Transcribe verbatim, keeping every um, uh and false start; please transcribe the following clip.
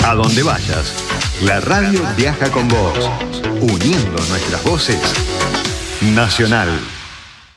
A donde vayas, la radio viaja con vos, uniendo nuestras voces. Nacional.